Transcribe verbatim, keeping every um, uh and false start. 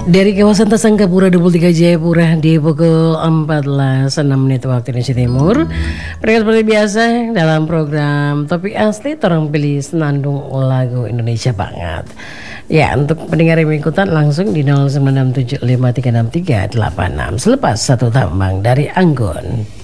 Dari kawasan Tasangkapura dua puluh tiga Jayapura di pukul empat belas enam menit waktu Indonesia Timur. Mereka seperti biasa dalam program Topik Asli Torang Pilih Senandung Lagu Indonesia Banget. Ya, untuk pendengar yang ikutan langsung di nol sembilan enam tujuh lima tiga enam tiga delapan enam selepas satu tambang dari Anggun.